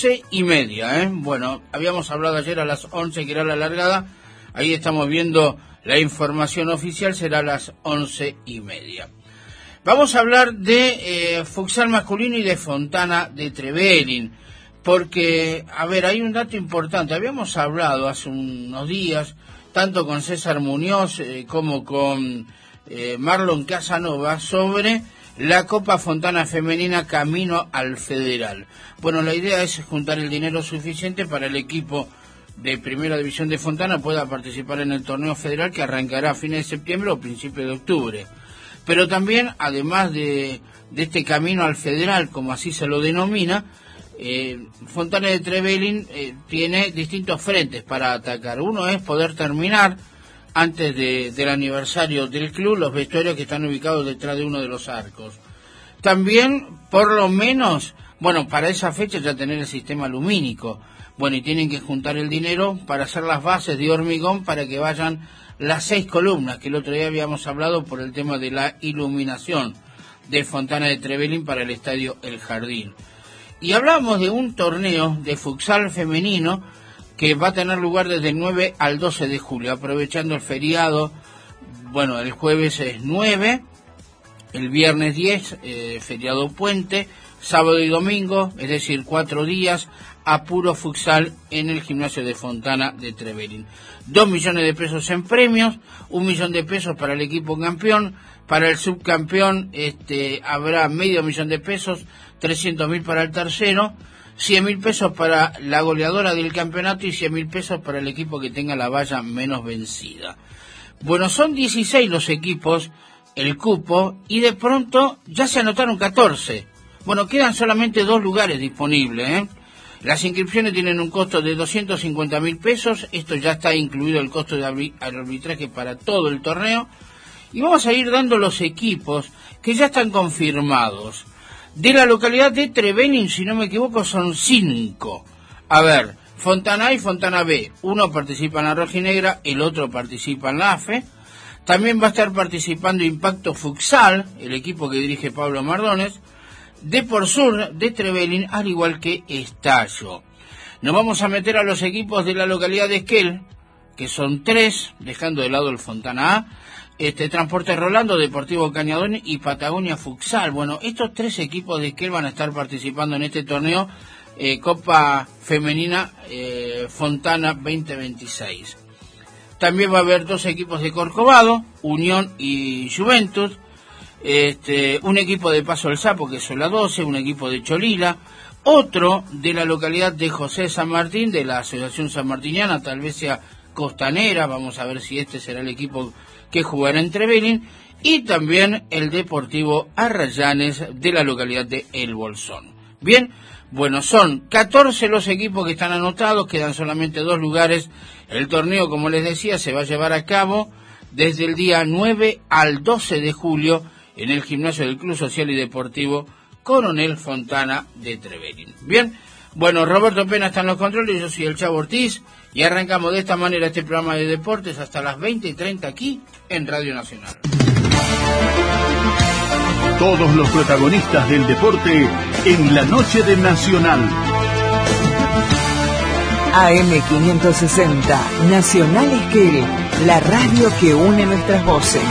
11:30. Bueno, habíamos hablado ayer a las 11 que era la largada. Ahí estamos viendo la información oficial, será a las 11:30. Vamos a hablar de futsal masculino y de Fontana de Trevelin, porque, a ver, hay un dato importante. Habíamos hablado hace unos días, tanto con César Muñoz como con Marlon Casanova, sobre la Copa Fontana Femenina camino al Federal. Bueno, la idea es juntar el dinero suficiente para el equipo de Primera División de Fontana pueda participar en el torneo federal que arrancará a fines de septiembre o principios de octubre. Pero también, además de este camino al Federal, como así se lo denomina, Fontana de Trevelin tiene distintos frentes para atacar. Uno es poder terminar antes del aniversario del club los vestuarios que están ubicados detrás de uno de los arcos. También, por lo menos, bueno, para esa fecha ya tener el sistema lumínico. Bueno, y tienen que juntar el dinero para hacer las bases de hormigón para que vayan las 6 columnas, que el otro día habíamos hablado por el tema de la iluminación de Fontana de Trevelin para el estadio El Jardín. Y hablamos de un torneo de futsal femenino que va a tener lugar desde el 9 al 12 de julio, aprovechando el feriado. Bueno, el jueves es 9, el viernes 10, feriado puente, sábado y domingo, es decir, 4 días, a puro futsal en el gimnasio de Fontana de Trevelin. 2 millones de pesos en premios, 1 millón de pesos para el equipo campeón, para el subcampeón habrá medio millón de pesos, 300.000 para el tercero, 100.000 pesos para la goleadora del campeonato y 100.000 pesos para el equipo que tenga la valla menos vencida. Bueno, son 16 los equipos, el cupo, y de pronto ya se anotaron 14. Bueno, quedan solamente 2 lugares disponibles, Las inscripciones tienen un costo de 250.000 pesos, esto ya está incluido el costo de arbitraje para todo el torneo, y vamos a ir dando los equipos que ya están confirmados. De la localidad de Trevelin, si no me equivoco, son 5. A ver, Fontana A y Fontana B, uno participa en la Rojinegra, el otro participa en la AFE. También va a estar participando Impacto Futsal, el equipo que dirige Pablo Mardones, Deportsur de Trevelin, al igual que Estallo. Nos vamos a meter a los equipos de la localidad de Esquel, que son 3, dejando de lado el Fontana A, Transporte Rolando, Deportivo Cañadón y Patagonia Futsal. Bueno, estos 3 equipos de Esquel van a estar participando en este torneo Copa Femenina Fontana 2026. También va a haber 2 equipos de Corcovado, Unión y Juventus, un equipo de Paso del Sapo, que son la 12, un equipo de Cholila, otro de la localidad de José San Martín, de la Asociación Sanmartiniana, tal vez sea Costanera, vamos a ver si este será el equipo que jugará en Trevelin, y también el Deportivo Arrayanes de la localidad de El Bolsón. Bien, bueno, son 14 los equipos que están anotados, quedan solamente 2 lugares. El torneo, como les decía, se va a llevar a cabo desde el día 9 al 12 de julio en el gimnasio del Club Social y Deportivo Coronel Fontana de Trevelin. Bien, bueno, Roberto Pena está en los controles, yo soy el Chavo Ortiz, y arrancamos de esta manera este programa de deportes hasta las 20:30 aquí en Radio Nacional. Todos los protagonistas del deporte en la noche de Nacional. AM560, Nacional Esquel, la radio que une nuestras voces.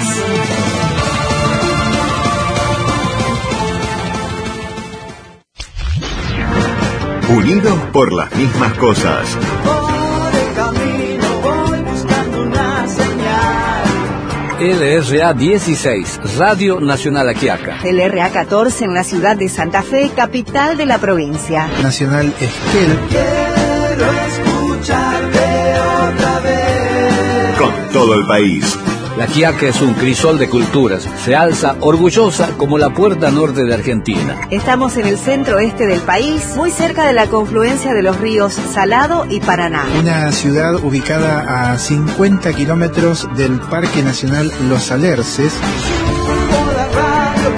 unidos por las mismas cosas. Por el camino voy buscando una señal. LRA 16, Radio Nacional Aquiaca. LRA 14 en la ciudad de Santa Fe, capital de la provincia. Nacional Esquel. Quiero escucharte otra vez. Con todo el país. La Quiaca es un crisol de culturas. Se alza orgullosa como la puerta norte de Argentina. Estamos en el centro oeste del país, muy cerca de la confluencia de los ríos Salado y Paraná. Una ciudad ubicada a 50 kilómetros del Parque Nacional Los Alerces.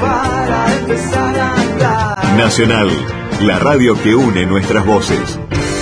Nacional, la radio que une nuestras voces.